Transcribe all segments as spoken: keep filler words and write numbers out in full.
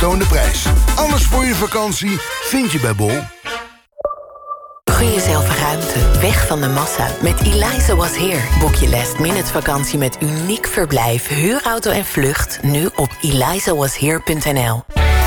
getoonde prijs. Alles voor je vakantie vind je bij Bol. Gun jezelf ruimte, weg van de massa. Met Eliza Was Here boek je last minute vakantie met uniek verblijf, huurauto en vlucht. Nu op eliza was here punt n l.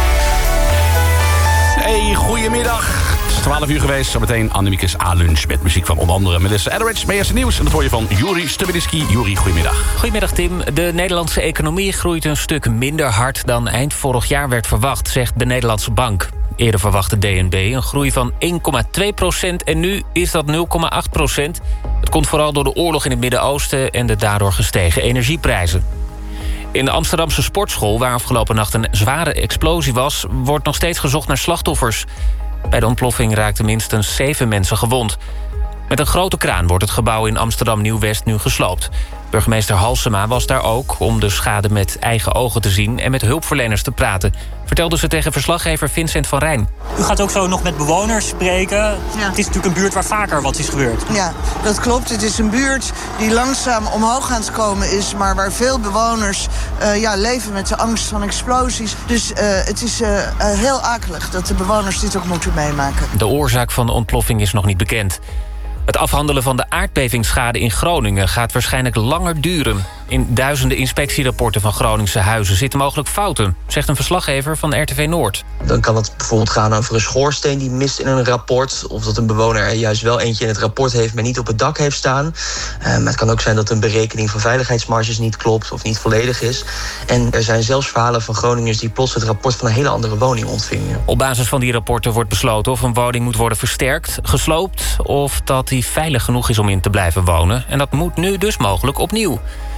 Hey, goedemiddag. Het is twaalf uur geweest. Zometeen Annemiekes A-lunch met muziek van onder andere Melissa Etheridge. Met eerste nieuws en dat hoor je van Juri Stubenitski. Juri, goedemiddag. Goedemiddag Tim. De Nederlandse economie groeit een stuk minder hard dan eind vorig jaar werd verwacht, zegt de Nederlandse Bank. Eerder verwachtte D N B een groei van één komma twee procent en nu is dat nul komma acht procent. Het komt vooral door de oorlog in het Midden-Oosten en de daardoor gestegen energieprijzen. In de Amsterdamse sportschool, waar afgelopen nacht een zware explosie was, wordt nog steeds gezocht naar slachtoffers. Bij de ontploffing raakten minstens zeven mensen gewond. Met een grote kraan wordt het gebouw in Amsterdam-Nieuw-West nu gesloopt. Burgemeester Halsema was daar ook om de schade met eigen ogen te zien en met hulpverleners te praten, vertelde ze tegen verslaggever Vincent van Rijn. U gaat ook zo nog met bewoners spreken. Ja. Het is natuurlijk een buurt waar vaker wat is gebeurd. Ja, dat klopt. Het is een buurt die langzaam omhoog aan het komen is, maar waar veel bewoners uh, ja, leven met de angst van explosies. Dus uh, het is uh, uh, heel akelig dat de bewoners dit ook moeten meemaken. De oorzaak van de ontploffing is nog niet bekend. Het afhandelen van de aardbevingsschade in Groningen gaat waarschijnlijk langer duren. In duizenden inspectierapporten van Groningse huizen zitten mogelijk fouten, zegt een verslaggever van R T V Noord. Dan kan het bijvoorbeeld gaan over een schoorsteen die mist in een rapport, of dat een bewoner er juist wel eentje in het rapport heeft, maar niet op het dak heeft staan. Uh, maar het kan ook zijn dat een berekening van veiligheidsmarges niet klopt of niet volledig is. En er zijn zelfs verhalen van Groningers die plots het rapport van een hele andere woning ontvingen. Op basis van die rapporten wordt besloten of een woning moet worden versterkt, gesloopt, of dat die veilig genoeg is om in te blijven wonen. En dat moet nu dus mogelijk opnieuw.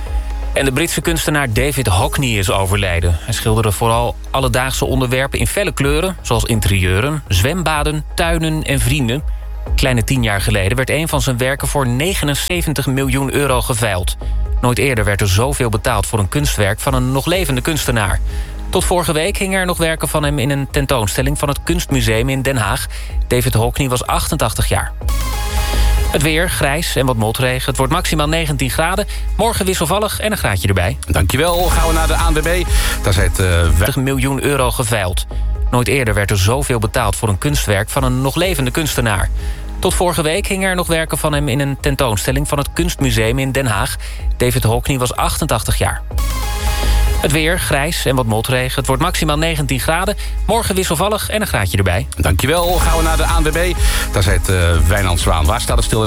En de Britse kunstenaar David Hockney is overleden. Hij schilderde vooral alledaagse onderwerpen in felle kleuren, zoals interieuren, zwembaden, tuinen en vrienden. Kleine tien jaar geleden werd een van zijn werken voor negenenzeventig miljoen euro geveild. Nooit eerder werd er zoveel betaald voor een kunstwerk van een nog levende kunstenaar. Tot vorige week hingen er nog werken van hem in een tentoonstelling van het Kunstmuseum in Den Haag. David Hockney was achtentachtig jaar. Het weer, grijs en wat motregen. Het wordt maximaal negentien graden. Morgen wisselvallig en een graadje erbij. Dankjewel. Gaan we naar de A N W B. Daar zijn het uh, twintig miljoen euro geveild. Nooit eerder werd er zoveel betaald voor een kunstwerk van een nog levende kunstenaar. Tot vorige week hingen er nog werken van hem in een tentoonstelling van het Kunstmuseum in Den Haag. David Hockney was achtentachtig jaar. Het weer, grijs en wat motregen. Het wordt maximaal negentien graden. Morgen wisselvallig en een graadje erbij. Dankjewel. Gaan we naar de A N W B. Daar zijn het uh, Wijnand Zwaan. Waar staat het stil?